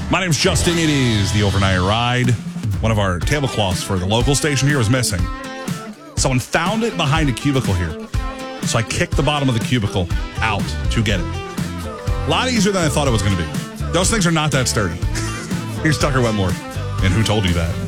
My name's Justin. It is the Overnight Ride. One of our tablecloths for the local station here was missing. Someone found it behind a cubicle here. So I kicked the bottom of the cubicle out to get it. A lot easier than I thought it was going to be. Those things are not that sturdy. Here's Tucker Wetmore. And who told you that?